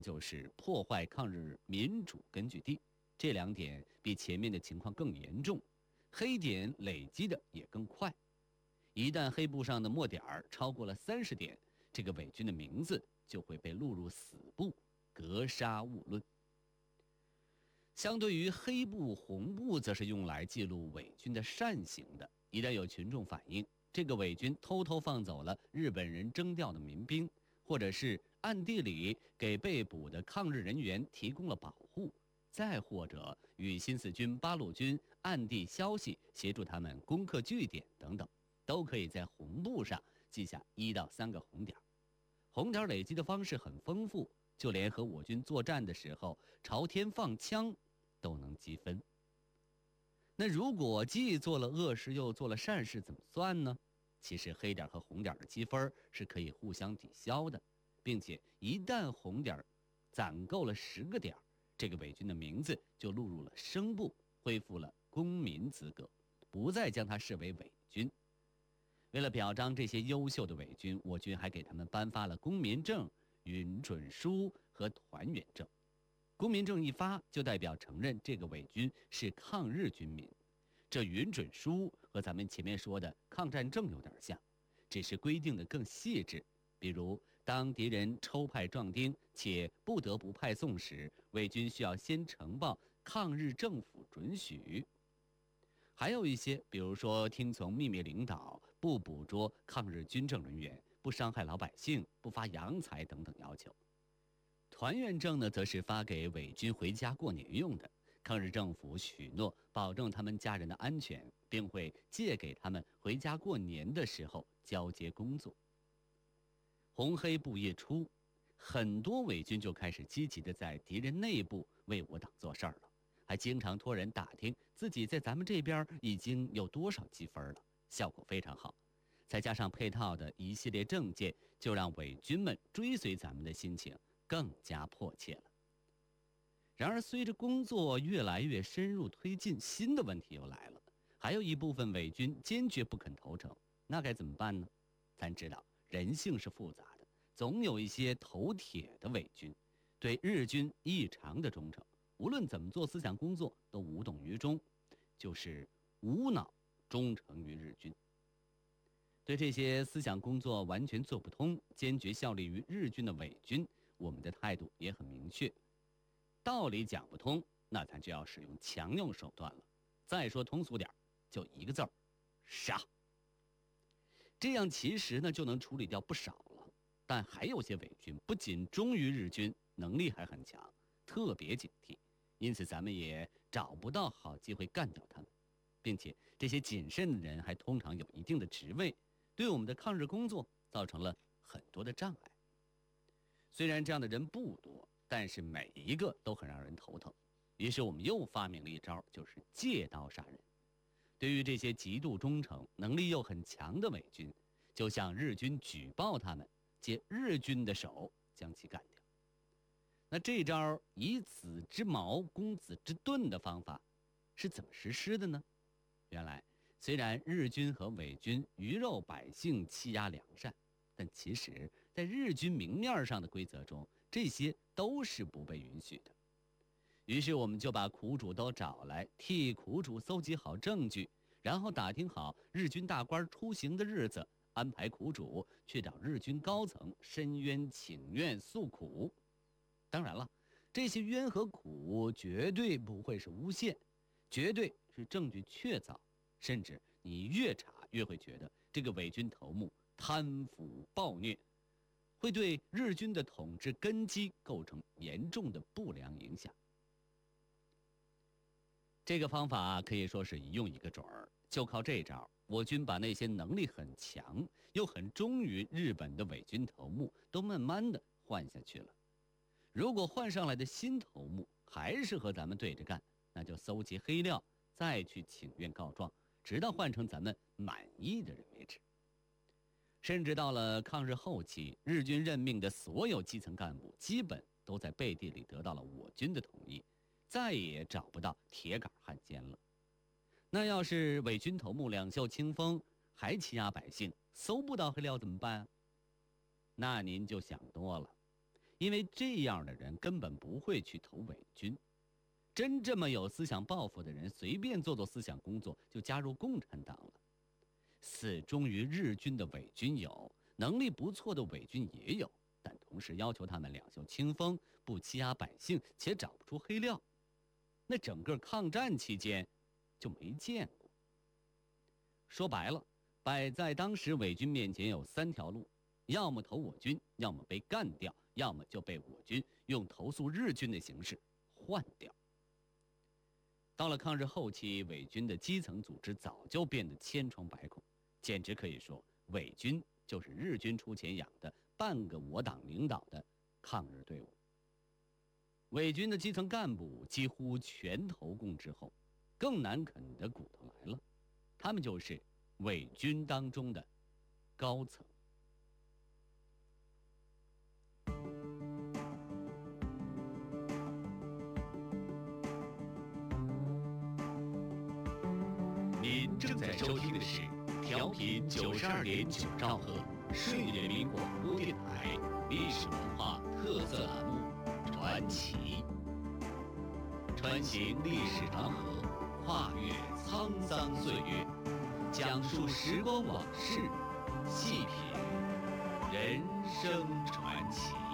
就是破坏抗日民主根据地，这2点比前面的情况更严重，黑点累积的也更快。一旦黑布上的墨点超过了30点，这个伪军的名字就会被录入死簿，格杀勿论。相对于黑布、红布，则是用来记录伪军的善行的。一旦有群众反映这个伪军偷偷放走了日本人征调的民兵，或者是暗地里给被捕的抗日人员提供了保护，再或者与新四军、八路军暗地消息，协助他们攻克据点等等，都可以在红布上记下1到3个红点。红点累积的方式很丰富，就连和我军作战的时候朝天放枪都能积分。那如果既做了恶事又做了善事，怎么算呢？其实黑点和红点的积分是可以互相抵消的，并且一旦红点攒够了10个点，这个伪军的名字就录入了生部，恢复了公民资格，不再将他视为伪军。为了表彰这些优秀的伪军，我军还给他们颁发了公民证、允准书和团员证。公民证一发，就代表承认这个伪军是抗日军民。这允准书和咱们前面说的抗战证有点像，只是规定的更细致。比如，当敌人抽派壮丁且不得不派送时，伪军需要先呈报抗日政府准许。还有一些，比如说听从秘密领导、不捕捉抗日军政人员、不伤害老百姓、不发洋财等等要求。团员证呢，则是发给伪军回家过年用的。抗日政府许诺保证他们家人的安全，并会借给他们回家过年的时候交接工作。红黑布一出，很多伪军就开始积极的在敌人内部为我党做事儿了，还经常托人打听自己在咱们这边已经有多少积分了，效果非常好。再加上配套的一系列证件，就让伪军们追随咱们的心情更加迫切了。然而随着工作越来越深入推进，新的问题又来了。还有一部分伪军坚决不肯投诚，那该怎么办呢？咱知道人性是复杂的，总有一些头铁的伪军，对日军异常的忠诚，无论怎么做思想工作都无动于衷，就是无脑忠诚于日军。对这些思想工作完全做不通、坚决效力于日军的伪军，我们的态度也很明确。道理讲不通，那咱就要使用强硬手段了。再说通俗点，就一个字儿：杀。这样其实呢就能处理掉不少了。但还有些伪军不仅忠于日军，能力还很强，特别警惕，因此咱们也找不到好机会干掉他们。并且这些谨慎的人还通常有一定的职位，对我们的抗日工作造成了很多的障碍。虽然这样的人不多，但是每一个都很让人头疼。于是我们又发明了一招，就是借刀杀人。对于这些极度忠诚、能力又很强的伪军，就向日军举报他们，借日军的手将其干掉。那这招以子之矛攻子之盾的方法是怎么实施的呢？原来虽然日军和伪军鱼肉百姓欺压良善，但其实在日军明面上的规则中，这些都是不被允许的。于是我们就把苦主都找来，替苦主搜集好证据，然后打听好日军大官出行的日子，安排苦主去找日军高层申冤请愿诉苦。当然了，这些冤和苦绝对不会是诬陷，绝对是证据确凿，甚至你越查越会觉得这个伪军头目贪腐暴虐，会对日军的统治根基构成严重的不良影响。这个方法可以说是一用一个准儿，就靠这招，我军把那些能力很强又很忠于日本的伪军头目都慢慢的换下去了。如果换上来的新头目还是和咱们对着干，那就搜集黑料，再去请愿告状，直到换成咱们满意的人为止。甚至到了抗日后期，日军任命的所有基层干部基本都在背地里得到了我军的同意，再也找不到铁杆汉奸了。那要是伪军头目两袖清风，还欺压百姓，搜不到黑料怎么办啊？那您就想多了。 因为这样的人根本不会去投伪军。真这么有思想抱负的人，随便做做思想工作就加入共产党了。死忠于日军的伪军有，能力不错的伪军也有，但同时要求他们两袖清风，不欺压百姓，且找不出黑料。那整个抗战期间就没见过。说白了，摆在当时伪军面前有3条路：要么投我军，要么被干掉，要么就被我军用投诉日军的形式换掉。到了抗日后期，伪军的基层组织早就变得千疮百孔，简直可以说伪军就是日军出钱养的半个我党领导的抗日队伍。伪军的基层干部几乎全投共之后，更难啃的骨头来了，他们就是伪军当中的高层。您正在收听的是调频92.9兆赫顺义人民广播电台历史文化特色栏目《传奇》，穿行历史长河，跨越沧桑岁月，讲述时光往事，细品人生传奇。